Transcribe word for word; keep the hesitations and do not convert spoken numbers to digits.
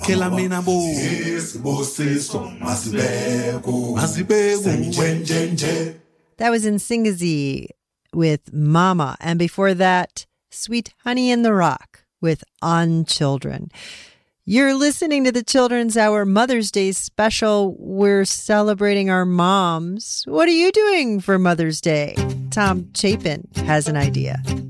Kela mina bo. That was Nsingizzi with Mama. And before that, Sweet Honey in the Rock with On Children. You're listening to the Children's Hour Mother's Day special. We're celebrating our moms. What are you doing for Mother's Day? Tom Chapin has an idea.